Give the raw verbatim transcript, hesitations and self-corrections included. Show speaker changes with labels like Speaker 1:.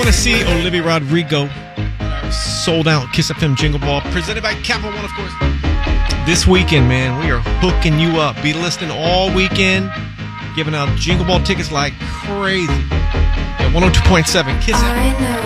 Speaker 1: want to see Olivia Rodrigo. Sold out Kiss F M Jingle Ball, presented by Capital One, of course. This weekend, man, we are hooking you up. Be listening all weekend, giving out Jingle Ball tickets like crazy. At one oh two point seven Kiss F M.